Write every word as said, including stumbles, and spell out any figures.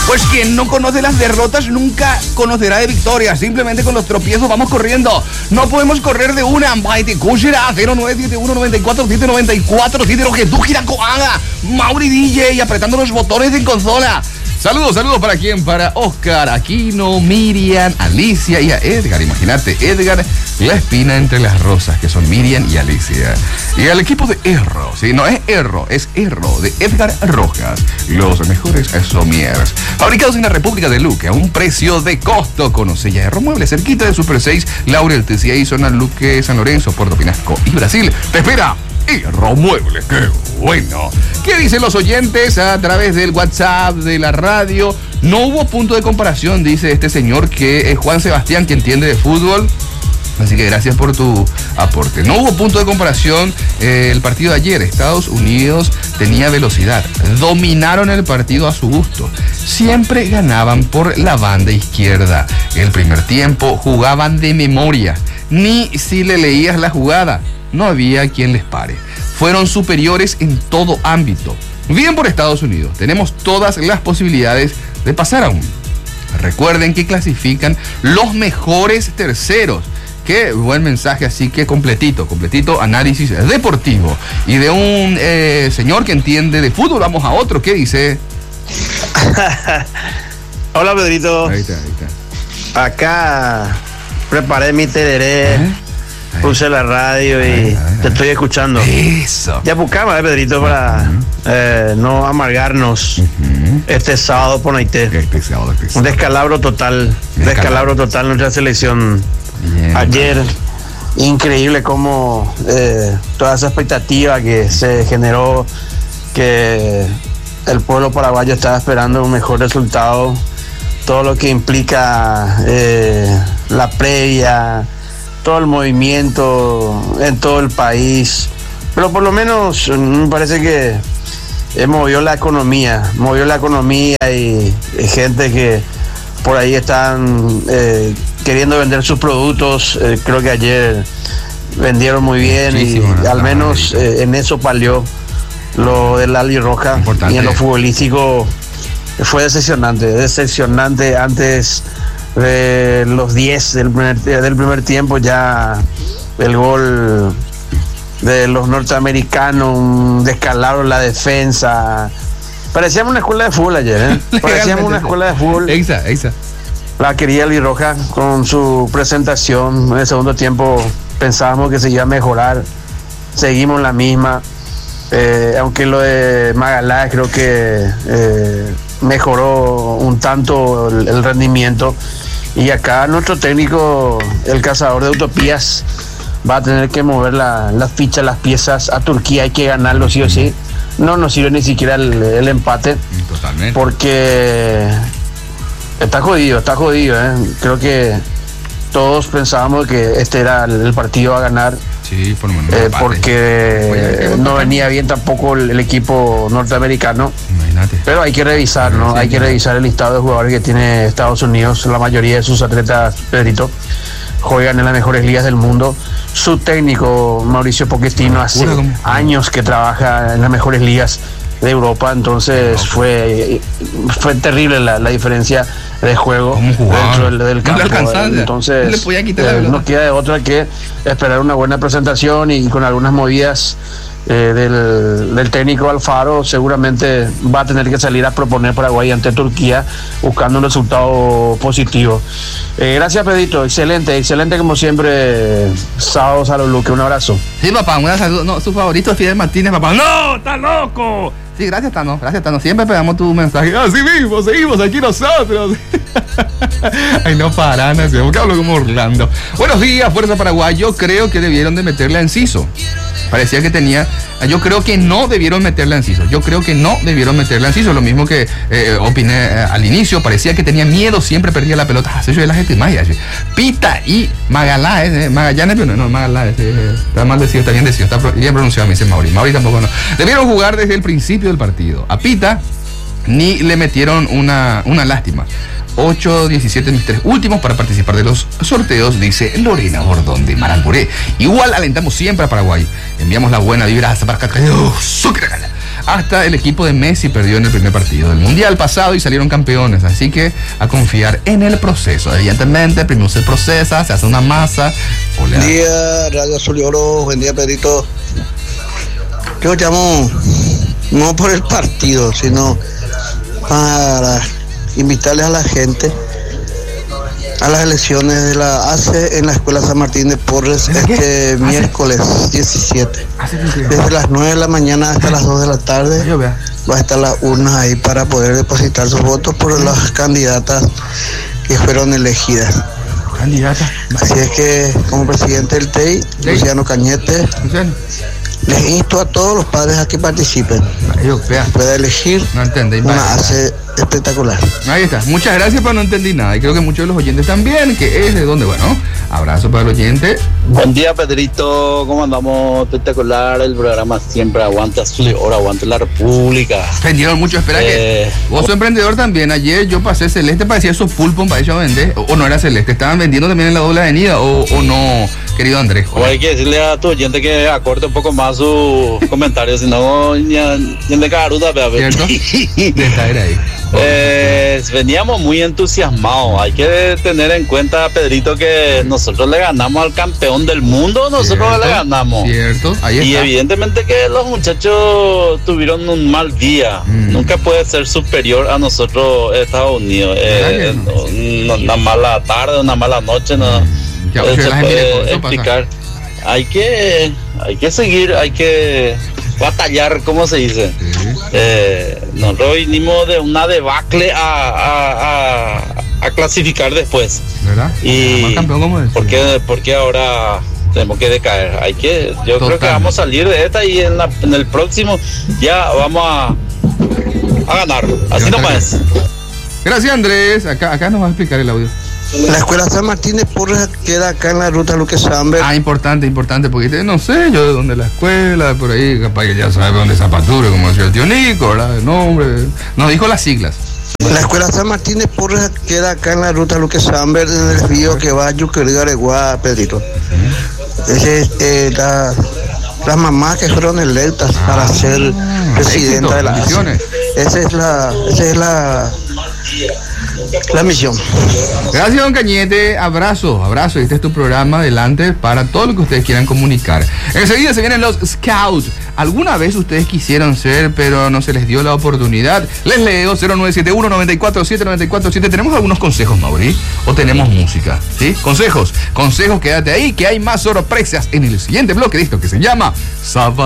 Pues quien no conoce las derrotas nunca conocerá de victorias. Simplemente con los tropiezos vamos corriendo. No podemos correr de una. Maite Kushira, cero nueve siete uno nueve cuatro siete nueve cuatro siete, lo que tú quieras, Coaga, Mauri D J, apretando los botones en consola. Saludos, saludos para quién, para Oscar, Aquino, Miriam, Alicia y a Edgar. Imagínate, Edgar, la espina entre las rosas, que son Miriam y Alicia. Y al equipo de Erro, sí, no es Erro, es Erro, de Edgar Rojas, los mejores somiers. Fabricados en la República de Luque, a un precio de costo. Conoce ya Erro Muebles, cerquita de Super seis, Laurel, T C I, zona Luque, San Lorenzo, Puerto Pinasco y Brasil. Te espera Erro Muebles, qué bueno. ¿Qué dicen los oyentes a través del WhatsApp, de la radio? No hubo punto de comparación, dice este señor que es Juan Sebastián, que entiende de fútbol. Así que gracias por tu aporte. No hubo punto de comparación eh, el partido de ayer. Estados Unidos tenía velocidad. Dominaron el partido a su gusto. Siempre ganaban por la banda izquierda. El primer tiempo jugaban de memoria. Ni si le leías la jugada, no había quien les pare. Fueron superiores en todo ámbito. Bien por Estados Unidos. Tenemos todas las posibilidades de pasar aún. Recuerden que clasifican los mejores terceros. Qué buen mensaje, así que completito, completito análisis deportivo. Y de un eh, señor que entiende de fútbol, vamos a otro. ¿Qué dice? Hola, Pedrito. Ahí está, ahí está. Acá preparé mi tereré, ¿Eh? puse la radio y ahí, ahí, ahí. te estoy escuchando. Eso. Ya buscamos, ¿eh, Pedrito? Para uh-huh. eh, no amargarnos uh-huh. este sábado por Naité. Este sábado, este sábado. Un descalabro total, descalabro, descalabro total nuestra selección. Bien, ayer, bien. Increíble cómo eh, toda esa expectativa que se generó, que el pueblo paraguayo estaba esperando un mejor resultado, todo lo que implica eh, la previa, todo el movimiento en todo el país, pero por lo menos me parece que eh, movió la economía, movió la economía y, y gente que por ahí están eh, queriendo vender sus productos. Eh, creo que ayer vendieron muy bien y, y al menos eh, en eso palió lo del Albirroja. Importante. Y en lo futbolístico fue decepcionante, decepcionante. Antes de los diez del primer, del primer tiempo ya el gol de los norteamericanos, un descalabro en la defensa. Parecíamos una escuela de fútbol ayer, ¿eh? Parecíamos una escuela de fútbol. Exa, exa. La quería Albirroja con su presentación. En el segundo tiempo pensábamos que se iba a mejorar. Seguimos la misma. Eh, aunque lo de Magaláes creo que eh, mejoró un tanto el, el rendimiento. Y acá nuestro técnico, el cazador de utopías, va a tener que mover la, las fichas, las piezas a Turquía. Hay que ganarlo sí o sí. No nos sirve ni siquiera el, el empate. Totalmente. Porque está jodido, está jodido, ¿eh? Creo que todos pensábamos que este era el partido a ganar. Sí, por lo menos. Eh, porque no venía bien tampoco el, el equipo norteamericano. Imagínate. Pero hay que revisar, ¿no? Hay que revisar el listado de jugadores que tiene Estados Unidos. La mayoría de sus atletas, Pedrito, juegan en las mejores ligas del mundo. Su técnico, Mauricio Pochettino, hace años que trabaja en las mejores ligas de Europa, entonces fue fue terrible la, la diferencia de juego dentro del, del campo. No entonces no, le podía quitar la eh, no queda de otra que esperar una buena presentación y con algunas movidas eh, del, del técnico Alfaro. Seguramente va a tener que salir a proponer Paraguay ante Turquía buscando un resultado positivo. Eh, gracias, Pedrito, excelente, excelente como siempre. Sábados a los Luque, un abrazo. Sí, papá, un saludo. No, su favorito es Fidel Martínez, papá. ¡No, está loco! Sí, gracias, Tano, gracias, Tano. Siempre pegamos tu mensaje. Así mismo, seguimos aquí nosotros. Ay, no paran, así, porque hablo como Orlando. Buenos días, Fuerza Paraguay. Yo creo que debieron de meterle a Enciso. Parecía que tenía... Yo creo que no debieron meterle a Enciso. Yo creo que no debieron meterle a Enciso. Lo mismo que eh, opiné eh, al inicio. Parecía que tenía miedo, siempre perdía la pelota. Ah, eso es la gente maya. Pita y Magaláes. Eh, Magallanes, no, no, Magaláes. Eh, está mal decidido, está bien decidido. Está bien pronunciado, me dice Mauri. Mauri tampoco no. Debieron jugar desde el principio del partido. A Pita ni le metieron una, una lástima. ocho diecisiete mis tres últimos para participar de los sorteos, dice Lorena Bordón de Maranguré. Igual alentamos siempre a Paraguay. Enviamos la buena vibra hasta para Hasta el equipo de Messi perdió en el primer partido del Mundial pasado y salieron campeones. Así que a confiar en el proceso. Evidentemente, primero se procesa, se hace una masa. Hola. Buen día, Radio Azul y Oro. Buen día, Pedrito. Yo llamo no por el partido, sino para invitarles a la gente a las elecciones de la A C E en la Escuela San Martín de Porres este miércoles diecisiete. Desde las nueve de la mañana hasta las dos de la tarde va a estar las urnas ahí para poder depositar sus votos por las candidatas que fueron elegidas. Candidata. Así es que, como presidente del T E I, ¿Sí? Luciano Cañete, Luciano. Les insto a todos los padres a que participen. Yo, pueda elegir no entendí, una A C E espectacular. Ahí está. Muchas gracias, pero no entendí nada. Y creo que muchos de los oyentes también, que es de donde, bueno, abrazo para el oyente. Buen día, Pedrito. ¿Cómo andamos? Espectacular. El programa siempre aguanta Azul y Oro, aguanta la República. Vendieron mucho. Espera eh, que vos sos emprendedor también. Ayer yo pasé celeste, parecía esos pulpos para ellos vender. O, o no era celeste. Estaban vendiendo también en la doble avenida. O, o no, querido Andrés. O hay que decirle a tu oyente que acorte un poco más sus comentarios. Si no, ya de caruda, ¿cierto? De estar ahí. Eh, veníamos muy entusiasmados. Hay que tener en cuenta, Pedrito, que nosotros le ganamos al campeón del mundo. Nosotros cierto, le ganamos. Cierto, ahí y está. evidentemente que los muchachos tuvieron un mal día. Mm. Nunca puede ser superior a nosotros Estados Unidos. Eh, no, no, una mala tarde, una mala noche, no, mm. ya, eh, se puede explicar. Hay que, hay que seguir, hay que batallar, ¿cómo se dice? Sí. Eh, nosotros vinimos de una debacle a, a, a, a clasificar después. ¿Verdad? Y ¿por qué, ¿por qué ahora tenemos que decaer? Hay que, yo Total. creo que vamos a salir de esta y en, la, en el próximo ya vamos a, a ganar. Así nomás. Gracias, Andrés. Acá, acá nos va a explicar el audio. La Escuela San Martín de Porres queda acá en la ruta Luque Samber. Ah, importante, importante, porque no sé yo de dónde la escuela, por ahí, capaz que ya sabe dónde es Zapatura, como decía el tío Nico, ¿verdad? El nombre, nos dijo las siglas. La Escuela San Martín de Porres queda acá en la ruta Luque Samber, en el río que va a Yuquerigaregua, Pedrito. ¿Sí? Ese es eh, la, las mamás que fueron electas ah, para ser presidenta de la A C E. Esa es la, esa es la La misión. Gracias, don Cañete. Abrazo, abrazo. Este es tu programa. Adelante para todo lo que ustedes quieran comunicar. Enseguida se vienen los Scouts. ¿Alguna vez ustedes quisieron ser, pero no se les dio la oportunidad? Les leo cero nueve siete uno, nueve cuatro siete, nueve cuatro siete. ¿Tenemos algunos consejos, Mauri? ¿O tenemos música? ¿Sí? Consejos. Consejos, quédate ahí, que hay más sorpresas en el siguiente bloque de esto que se llama Sábado.